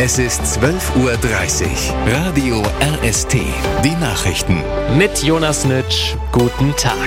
Es ist 12:30 Uhr. Radio RST. Die Nachrichten. Mit Jonas Nitsch. Guten Tag.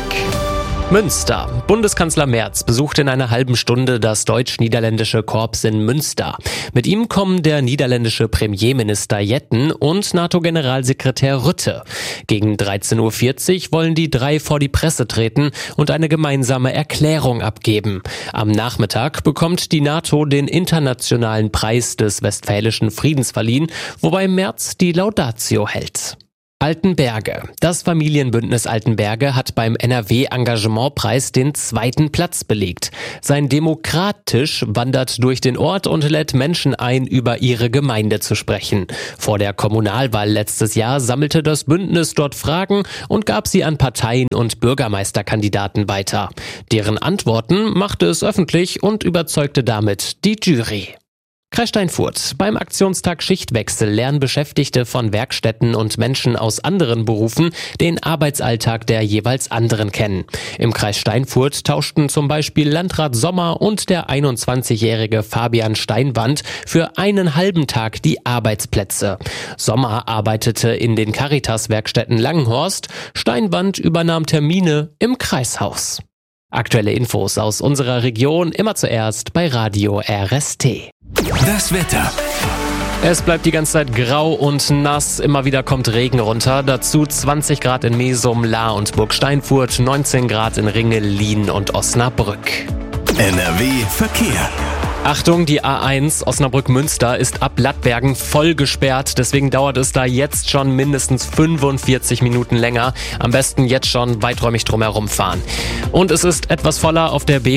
Münster. Bundeskanzler Merz besucht in einer halben Stunde das deutsch-niederländische Korps in Münster. Mit ihm kommen der niederländische Premierminister Jetten und NATO-Generalsekretär Rutte. Gegen 13:40 Uhr wollen die drei vor die Presse treten und eine gemeinsame Erklärung abgeben. Am Nachmittag bekommt die NATO den internationalen Preis des Westfälischen Friedens verliehen, wobei Merz die Laudatio hält. Altenberge. Das Familienbündnis Altenberge hat beim NRW-Engagementpreis den 2. Platz belegt. Sein Demokrattisch wandert durch den Ort und lädt Menschen ein, über ihre Gemeinde zu sprechen. Vor der Kommunalwahl letztes Jahr sammelte das Bündnis dort Fragen und gab sie an Parteien und Bürgermeisterkandidaten weiter. Deren Antworten machte es öffentlich und überzeugte damit die Jury. Kreis Steinfurt. Beim Aktionstag Schichtwechsel lernen Beschäftigte von Werkstätten und Menschen aus anderen Berufen den Arbeitsalltag der jeweils anderen kennen. Im Kreis Steinfurt tauschten zum Beispiel Landrat Sommer und der 21-jährige Fabian Steinwand für einen halben Tag die Arbeitsplätze. Sommer arbeitete in den Caritas-Werkstätten Langenhorst, Steinwand übernahm Termine im Kreishaus. Aktuelle Infos aus unserer Region immer zuerst bei Radio RST. Das Wetter. Es bleibt die ganze Zeit grau und nass, immer wieder kommt Regen runter. Dazu 20 Grad in Mesum, Lahr und Burg Steinfurt, 19 Grad in Ringel, Lien und Osnabrück. NRW Verkehr. Achtung, die A1 Osnabrück-Münster ist ab Lattbergen voll gesperrt, deswegen dauert es da jetzt schon mindestens 45 Minuten länger. Am besten jetzt schon weiträumig drumherum fahren. Und es ist etwas voller auf der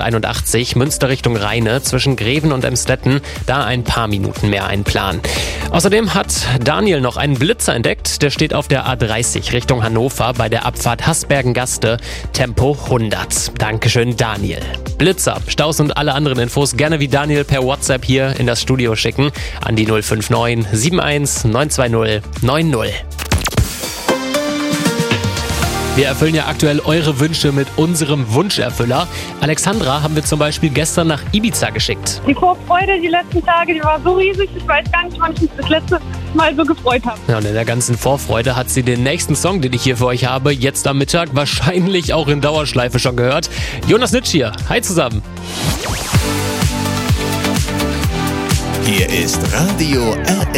B481 Münster Richtung Rheine zwischen Greven und Emstetten, da ein paar Minuten mehr einplanen. Außerdem hat Daniel noch einen Blitzer entdeckt, der steht auf der A30 Richtung Hannover bei der Abfahrt Hasbergen-Gaste, Tempo 100. Dankeschön, Daniel. Blitzer, Staus und alle anderen Infos gerne wie Daniel per WhatsApp hier in das Studio schicken an die 059 71 920 90. Wir erfüllen ja aktuell eure Wünsche mit unserem Wunscherfüller. Alexandra haben wir zum Beispiel gestern nach Ibiza geschickt. Die Vorfreude die letzten Tage, die war so riesig, ich weiß gar nicht, wann ich mich das letzte Mal so gefreut habe. Ja, und in der ganzen Vorfreude hat sie den nächsten Song, den ich hier für euch habe, jetzt am Mittag wahrscheinlich auch in Dauerschleife schon gehört. Jonas Nitsch hier. Hi zusammen. Hier ist Radio RST.